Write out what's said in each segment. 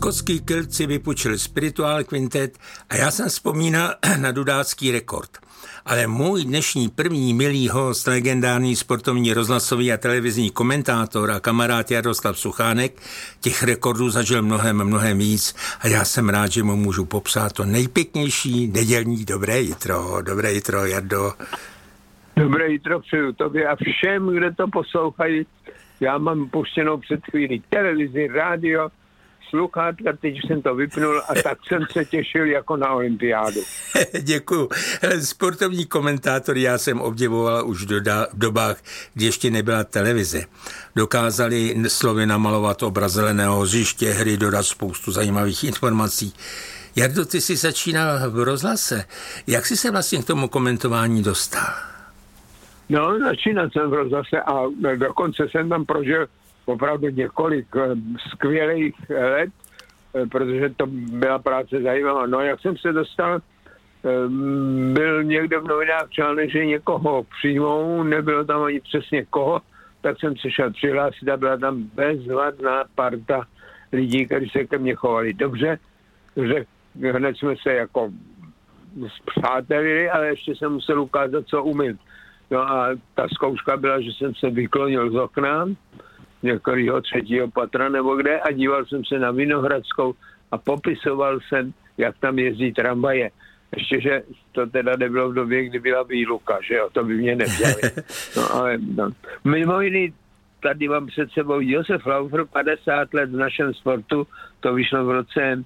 Skotský Keltci vypučil Spiritual Quintet a já jsem vzpomínal na dudácký rekord. Ale můj dnešní první milý host, legendární sportovní rozhlasový a televizní komentátor a kamarád Jaroslav Suchánek, těch rekordů zažil mnohem víc a já jsem rád, že mu můžu popsat to nejpěknější nedělní dobré jitro, Jardo. Dobré jitro přeju tobě a všem, kdo to poslouchají. Já mám puštěnou před chvílí televizi, rádio, sluchátka, teď jsem to vypnul a tak jsem se těšil jako na olympiádu. Děkuju. Sportovní komentátor já jsem obdivoval už v dobách, kdy ještě nebyla televize. Dokázali slovy namalovat obraz zeleného hřiště, hry, dodat spoustu zajímavých informací. Jardo, ty jsi začínal v rozhlase. Jak jsi se vlastně k tomu komentování dostal? No, začínal jsem v rozhlase a dokonce jsem tam prožil opravdu několik skvělých let, protože to byla práce zajímavá. No, jak jsem se dostal, byl někde v novinách článek, že někoho přijmou, nebylo tam ani přesně koho, tak jsem se šel přihlásit a byla tam bezvadná parta lidí, kteří se ke mně chovali dobře, že hned jsme se jako zpřátelili, ale ještě jsem musel ukázat, co umím. No a ta zkouška byla, že jsem se vyklonil z okna některého 3. patra nebo kde a díval jsem se na Vinohradskou a popisoval jsem, jak tam jezdí tramvaje. Ještě, že to teda nebylo v době, kdy byla výluka, že jo, to by mě nevzali. No ale no. Mimo jiný, tady mám před sebou Josef Laufer, 50 let v našem sportu, to vyšlo v roce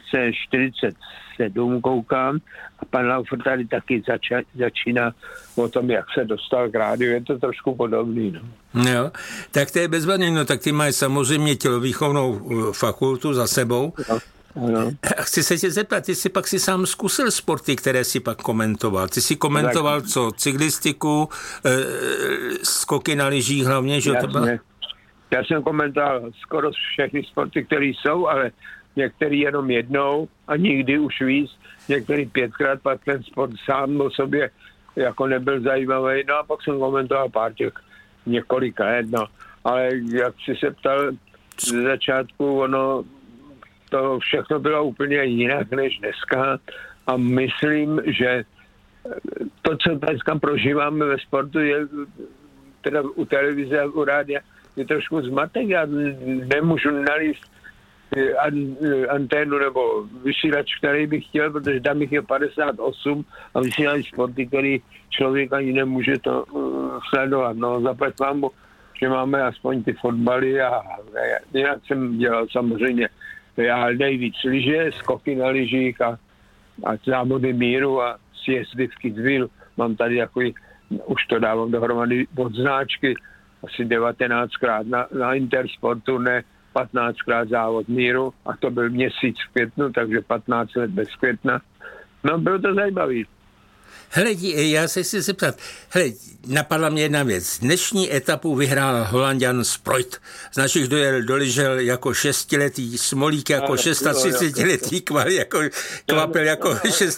47, koukám, a pan Laufer tady taky začíná o tom, jak se dostal k rádiu, je to trošku podobný. No. Jo, tak to je bezvadný, no tak ty máš samozřejmě tělovýchovnou fakultu za sebou. No. Ano. Chci se tě zeptat, ty jsi pak si sám zkusil sporty, které jsi pak komentoval. Ty jsi komentoval tak. Co? Cyklistiku, skoky na lyžích hlavně, že to bylo? Já jsem komentoval skoro všechny sporty, které jsou, ale některý jenom jednou a nikdy už víc, některý 5krát, pak ten sport sám o sobě jako nebyl zajímavý, no a pak jsem komentoval pár těch několik let, no. Ale jak jsi se ptal ze začátku, ono to všechno bylo úplně jinak než dneska a myslím, že to, co dneska prožíváme ve sportu, je teda u televize a u rádia, je trošku zmatek, já nemůžu nalíst anténu nebo vysílač, který bych chtěl, protože tam jich je 58 a vysílají sporty, který člověk ani nemůže to sledovat. No, zaplať vám, že máme aspoň ty fotbaly a jinak jsem dělal samozřejmě já nejvíc lyže, skoky na lyžích a závody míru a sjezdy v Kitzbühelu. Mám tady takový, už to dávám dohromady od značky, asi 19krát na Intersportu, ne 15krát závod míru a to byl měsíc v květnu, takže 15 let bez května. No, bylo to zajímavý. Hele, já se chci zeptat, napadla mě jedna věc. Dnešní etapu vyhrál Holanďan Sproit. Z našich dojel doležel jako 6letý, Smolík jako 36letý, Kvapel jako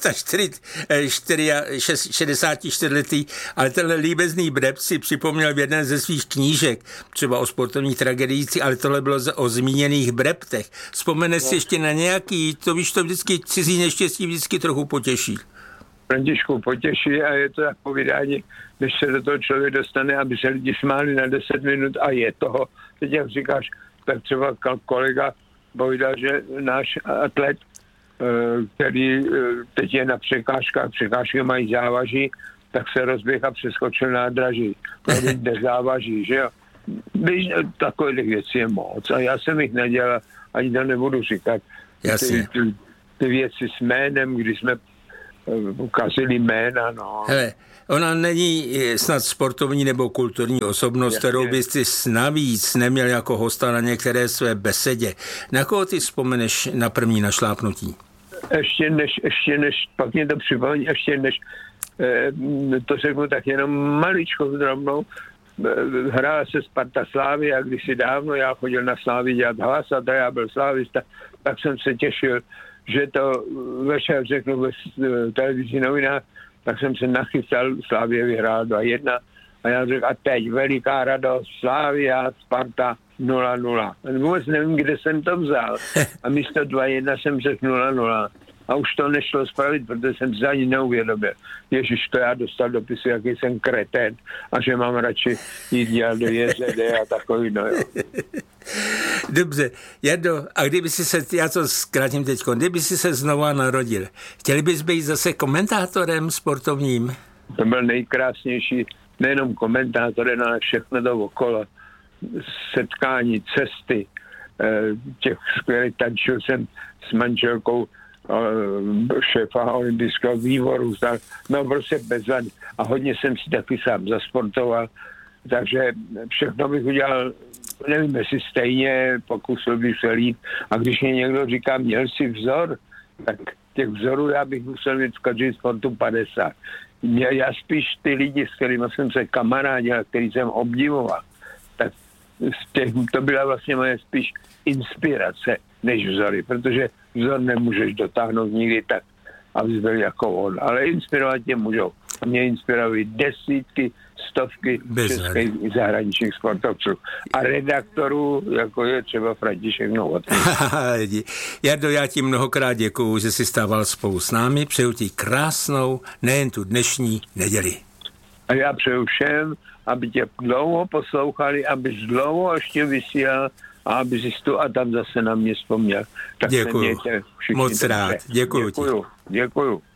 64letý, ale tenhle líbezný Breb si připomněl v jedné ze svých knížek, třeba o sportovních tragediích, ale tohle bylo o zmíněných Brebtech. Vzpomene si ještě na nějaký, to víš, to vždycky cizí neštěstí vždycky trochu potěší. Františku potěší a je to jako vydání, než se do toho člověk dostane, aby se lidi smáli na 10 minut a je toho. Teď jak říkáš, tak třeba kolega povídal, že náš atlet, který teď je na překážkách, překážky mají závaží, tak se rozběh a přeskočil nádraží. Kde závaží, že jo? Takových věcí je moc a já jsem jich nedělal, ani to nebudu říkat. Ty věci s jménem, když jsme ukázali jména, no. Hele, ona není snad sportovní nebo kulturní osobnost, kterou bys ty navíc neměl jako hosta na některé své besedě. Na koho ty vzpomeneš na první našlápnutí? Ještě než, pak mě to připomíná, to řeknu tak jenom maličko drobnou, hrála se Sparta Slavia, kdysi dávno, já chodil na Slávii dělat hlas a já byl slávista, tak jsem se těšil, že to večer řeknu ve televizní novinách, tak jsem se nachystal, Slavie vyhrál 2-1 a já řekl, a teď veliká radost, Slavia, Sparta, 0-0. Vůbec nevím, kde jsem to vzal. A místo 2-1 jsem řekl 0-0. A už to nešlo spravit, protože jsem se ani neuvědomil. Ježiš, to já dostal dopisy, jaký jsem kretén a že mám radši jít dělat do JZD a takový, no jo. Dobře, Jardo, a kdyby si se, já to zkrátím teďko, kdyby si se znova narodil, chtěli bys být zase komentátorem sportovním? To byl nejkrásnější, nejenom komentátorem, ale všechno to okolo. Setkání, cesty, těch skvělých, tančil jsem s manželkou šéfa olympijského výboru, no prostě bezvadný. A hodně jsem si taky sám zasportoval, takže všechno bych udělal, nevím, jestli stejně, pokusil bych se líp. A když mě někdo říká, měl si vzor, tak těch vzorů já bych musel mít v každém sportu 50. Já spíš ty lidi, s kterými jsem se kamarádil a který jsem obdivoval, tak to byla vlastně moje spíš inspirace než vzory, protože vzor nemůžeš dotáhnout nikdy tak, abys byl jako on, ale inspirovat tě můžou. A mě inspirují desítky, stovky českých zahraničních sportovců. A redaktorů, jako je třeba František Novotný. Jardo, já ti mnohokrát děkuju, že jsi stával spolu s námi. Přeju ti krásnou, nejen tu dnešní neděli. A já přeju všem, aby tě dlouho poslouchali, abys dlouho ještě vysílal a aby jsi tu a tam zase na mě vzpomněl. Tak děkuju. Moc rád. Děkuju. Děkuju.